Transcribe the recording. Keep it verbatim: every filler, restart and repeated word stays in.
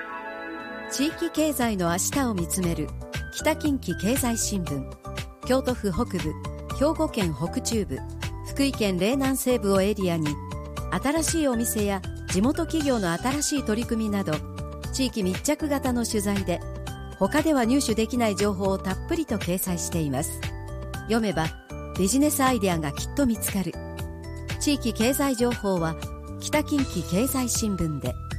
地域経済の明日を見つめる北近畿経済新聞。京都府北部、兵庫県北中部、福井県嶺南西部をエリアに新しいお店や地元企業の新しい取り組みなど地域密着型の取材で他では入手できない情報をたっぷりと掲載しています。読めばビジネスアイデアがきっと見つかる。地域経済情報は北近畿経済新聞で。